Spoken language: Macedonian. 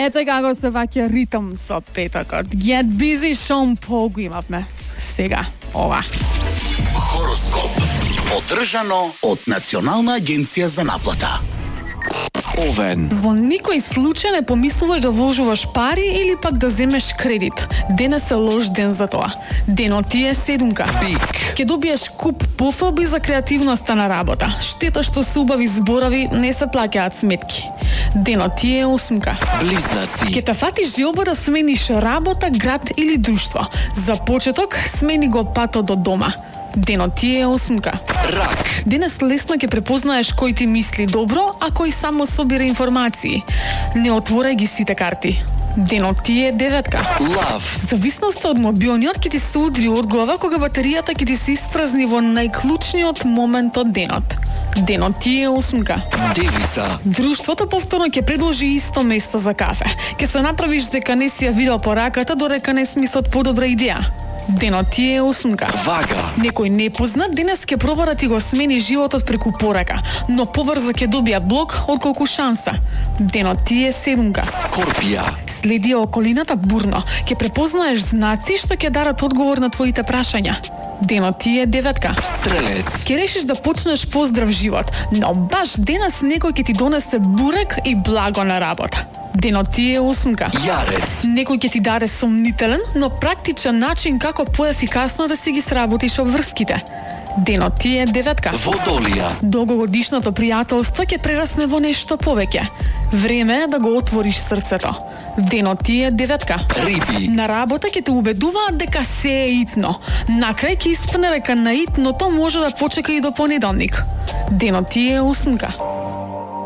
Ете како се ваќа ритм со петокот. Get busy, Шон Пол го имавме. Сега, ова. Хороскоп. Одржано од Национална агенција за наплата. Овен. Во никој случај не помислуваш да вложуваш пари или пак да земеш кредит. Денес е лош ден за тоа. Денот ти е седумка. Бик. Ке добиеш куп пофалби за креативноста на работа. Штета што се убави зборови не се плаќаат сметки. Денот ти е осумка. Близнаци. Ке те фати желба да смениш работа, град или друштво. За почеток, смени го патот до дома. Денот ти е осумка. Рак. Денес лесно ќе препознаеш кој ти мисли добро, а кој само собира информации. Не отворај ги сите карти. Денот ти е деветка. Лав. Зависноста од мобилниот ќе ти се удри од глава кога батеријата ќе ти се испразни во најклучниот момент од денот. Денот ти е осумка. Девица. Друштвото повторно ќе предложи исто место за кафе. Ќе се направиш дека не си ја видел пораката, додека не смислат подобра идеја. Денот ти е осумка. Вага. Некој непознат денес ќе проба да ти го смени животот преку порака, но побрзо ќе добија блок отколку шанса. Денот ти е седумка. Скорпија. Следи околината бурно, ќе препознаеш знаци што ќе дадат одговор на твоите прашања. Денот ти е деветка. Стрелец. Ќе решиш да почнеш поздрав живот, но баш денес некој ќе ти донесе бурек и благо на работа. Денот ти е осумка. Јарец. Некој ќе ти даде сомнителен, но практичен начин како поефикасно да си ги сработиш обврските. Денот ти е деветка. Водолија. Долгогодишното пријателство ќе прерасне во нешто повеќе. Време е да го отвориш срцето. Денот ти е деветка. Риби. На работа ќе те убедуваат дека се е итно. Накрај ќе испне дека на итното може да почека и до понеделник. Денот ти е осумка.